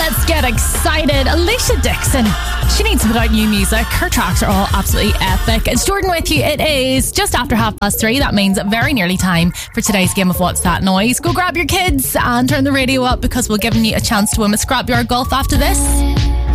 Let's get excited. Alicia Dixon. She needs to put out new music. Her tracks are all absolutely epic. It's Jordan with you. It is just after 3:30. That means very nearly time for today's game of What's That Noise. Go grab your kids and turn the radio up because we're giving you a chance to win a scrapyard golf after this.